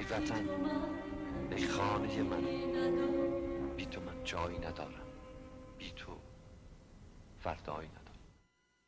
وطن، ای خانه من، بی تو من جایی ندارم، بی تو فردایی ندارم.